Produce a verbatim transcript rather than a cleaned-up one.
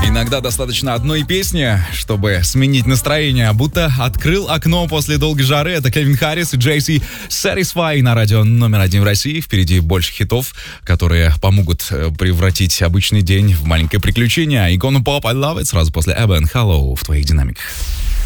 Иногда достаточно одной песни, чтобы сменить настроение. Будто открыл окно после долгой жары. Это Кевин Харрис и Джейси Satisfy на радио номер один в России. Впереди больше хитов, которые помогут превратить обычный день в маленькое приключение. Икона Pop, I Love It, сразу после Эбен Hello в твоих динамиках.